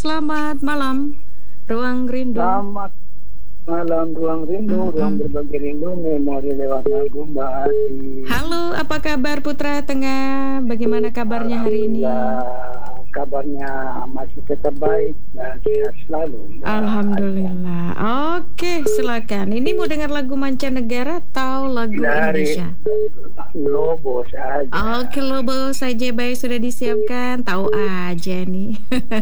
Selamat malam, Ruang Rindu. Selamat malam Ruang Rindu, ruang berbagi rindu, memori lewat lagu Mbak Ati. Halo, apa kabar Putra Tengah? Bagaimana kabarnya hari ini? Kabarnya masih tetap baik dan sehat selalu. Alhamdulillah. Oke, silakan. Ini mau dengar lagu mancanegara atau lagu Dari Indonesia? Lobo saja. Oke, Lobo saja baik, sudah disiapkan. Tahu aja nih.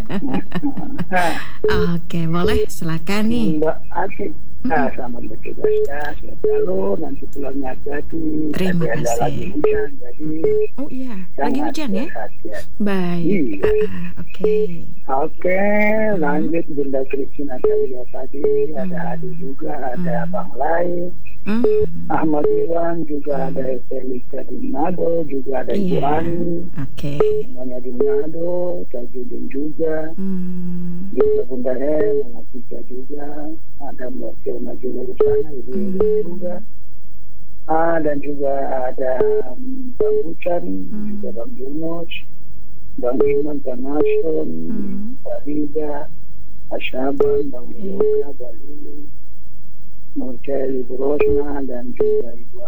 Oke, boleh silakan nih. Mbak Ati, selamat bertugas ya, sehat selalu. Nanti pulangnya hati-hati. Terima Tapi ada kasih. lagi hujan, jadi Oh iya, lagi sangat hujan ya? berhati-hati. Baik. Iya. Oke. Oke, lanjut Bunda Christina Calia tadi, ada Adi juga, ada Bang Lai, Ahmad Iwan, juga ada Eselita di Manado, juga ada Ibu Iya. Ani, Oke. semuanya di Manado, Tajudin juga, juga Bunda Mama Tika juga, ada Mbak Fiona juga di sana, Ibu Iris juga, dan juga ada Bang Bucan, juga Bang Yunus, Bang Iman, Bang Nason, Mbak Rida, Asyaban, Bang Yoga, Mbak Lili, Nurcel, Ibu Rosna, dan juga Ibu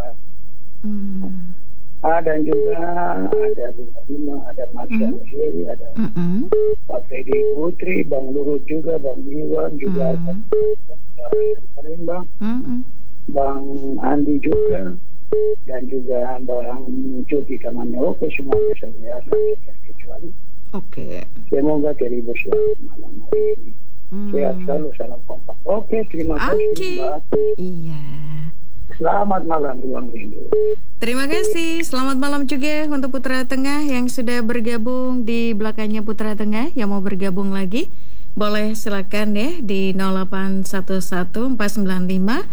dan juga ada Bu Fatima, ada Mas Heri, ada Pak Fedi Putri, Bang Luhut juga, Bang Iwan juga, ada Palembang, Bang Andi juga, dan juga Bang Cuti Kamannya. Oke, semuanya saya tidak kecuali. Oke. Semoga terhibur selalu malam hari ini. Sehat selalu, salam kompak. Oke, terima kasih Mbak. Iya. Selamat malam Ruang Rindu. Terima kasih. Selamat malam juga untuk Putra Tengah yang sudah bergabung di belakangnya Putra Tengah yang mau bergabung lagi. Boleh silakan ya di 0811 495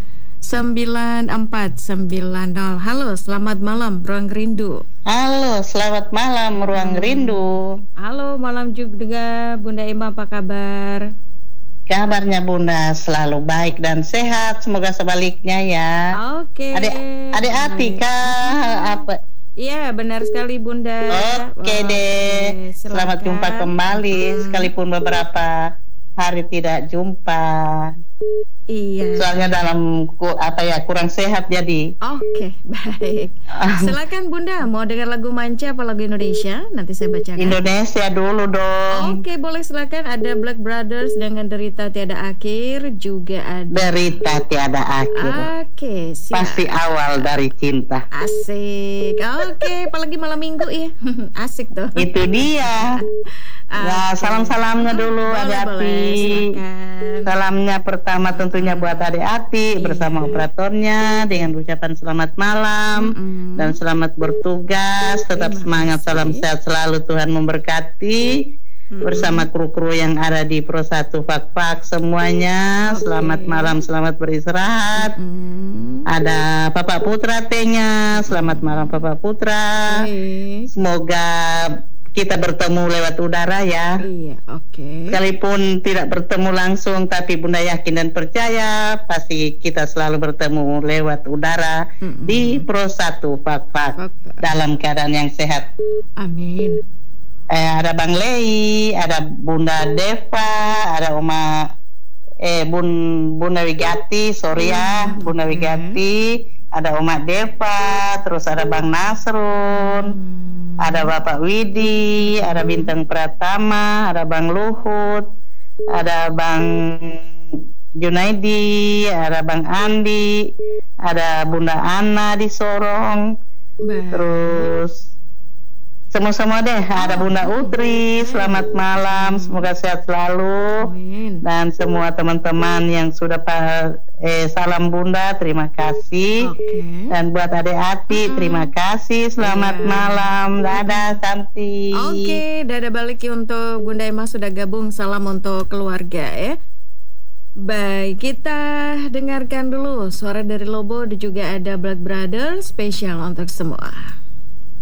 9490. Halo, selamat malam Ruang Rindu. Halo, selamat malam Ruang Rindu. Halo, malam juga Bunda Emma, apa kabar? Kabarnya Bunda selalu baik dan sehat, semoga sebaliknya ya. Oke. Adik Atika apa? Iya, benar sekali Bunda. Oke deh. Selamat jumpa kembali sekalipun beberapa hari tidak jumpa. Iya. Soalnya dalam kurang sehat jadi. Oke, baik. Silakan Bunda, mau dengar lagu manca apa lagu Indonesia? Nanti saya bacakan. Indonesia dulu dong. Oke, boleh silakan. Ada Black Brothers dengan Derita Tiada Akhir, juga ada Derita Tiada Akhir. Oke, siap. Pasti awal dari cinta. Asik. Oke, apalagi malam minggu ya. Asik tuh. Itu dia. Ya, salam-salamnya dulu Adik Ati. Salamnya pertama tentunya buat Adik Ati bersama operatornya dengan ucapan selamat malam dan selamat bertugas. Tetap semangat, salam sehat selalu, Tuhan memberkati. Bersama kru-kru yang ada di Pro 1 Fak-Fak semuanya. Selamat malam, selamat beristirahat. Ada Papa Putra T-nya. Selamat malam Papa Putra. Semoga kita bertemu lewat udara ya. Iya, oke. Sekalipun tidak bertemu langsung, tapi Bunda yakin dan percaya pasti kita selalu bertemu lewat udara di Pro 1 Fak-Fak dalam keadaan yang sehat. Amin. Ada Bang Lei, ada Bunda Deva, ada Bunda Wigati, sorry ya, Bunda Wigati, ada Oma Deva, terus ada Bang Nasrun. Ada Bapak Widi, ada Bintang Pratama, ada Bang Luhut, ada Bang Junaidi, ada Bang Andi, ada Bunda Ana di Sorong, terus semua-semua deh, ada Bunda Utri. Selamat malam, semoga sehat selalu. Dan semua teman-teman yang sudah salam Bunda, terima kasih. Dan buat Adik Ati, terima kasih. Selamat malam, dadah cantik. Oke, dadah balik untuk Bunda Emma sudah gabung. Salam untuk keluarga ya. Baik, kita dengarkan dulu suara dari Lobo dan juga ada Black Brothers spesial untuk semua.